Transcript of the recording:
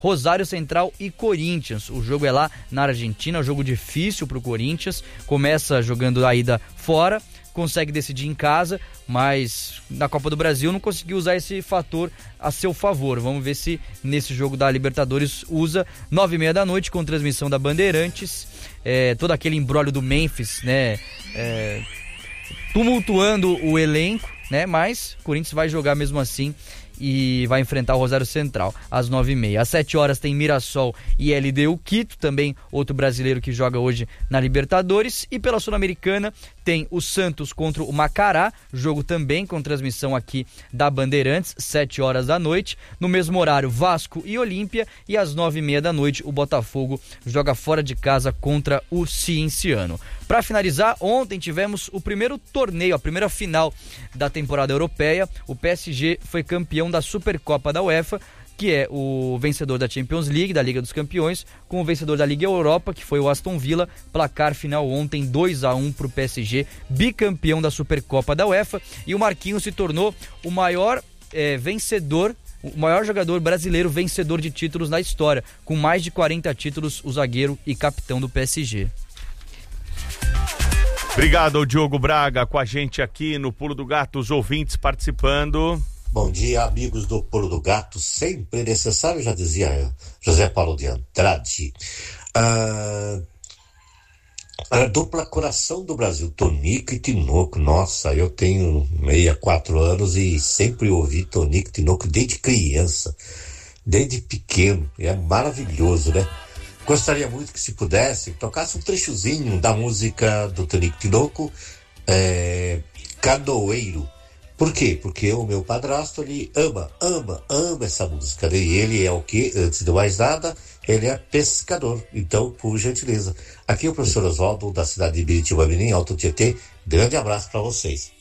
Rosário Central e Corinthians. O jogo é lá na Argentina, um jogo difícil pro Corinthians. Começa jogando a ida fora, consegue decidir em casa, mas na Copa do Brasil não conseguiu usar esse fator a seu favor. Vamos ver se nesse jogo da Libertadores usa. 9h30 da noite, com transmissão da Bandeirantes. Todo aquele imbróglio do Memphis, né? Tumultuando o elenco, né? Mas o Corinthians vai jogar mesmo assim e vai enfrentar o Rosário Central às 9h30. Às 7h tem Mirassol e LDU Quito, também outro brasileiro que joga hoje na Libertadores. E pela Sul-Americana tem o Santos contra o Macará, jogo também com transmissão aqui da Bandeirantes, 7h da noite. No mesmo horário, Vasco e Olímpia, e às 9h30 da noite o Botafogo joga fora de casa contra o Cienciano. Para finalizar, ontem tivemos o primeiro torneio, a primeira final da temporada europeia. O PSG foi campeão da Supercopa da UEFA, que é o vencedor da Champions League, da Liga dos Campeões, com o vencedor da Liga Europa, que foi o Aston Villa. Placar final ontem 2-1 para o PSG, bicampeão da Supercopa da UEFA. E o Marquinhos se tornou o maior vencedor, o maior jogador brasileiro vencedor de títulos na história, com mais de 40 títulos, o zagueiro e capitão do PSG. Obrigado, Diogo Braga, com a gente aqui no Pulo do Gato, os ouvintes participando. Bom dia, amigos do Pulo do Gato, sempre necessário, já dizia José Paulo de Andrade. A dupla coração do Brasil, Tonico e Tinoco. Nossa, eu tenho 64 anos e sempre ouvi Tonico e Tinoco desde criança, desde pequeno. É maravilhoso, né? Gostaria muito que, se pudesse, tocasse um trechozinho da música do Tonico e Tinoco, Canoeiro. Por quê? Porque o meu padrasto, ele ama essa música. E ele é o quê? Antes de mais nada, ele é pescador. Então, por gentileza. Aqui é o professor Oswaldo, da cidade de Biritiba Mirim, Alto Tietê. Grande abraço para vocês.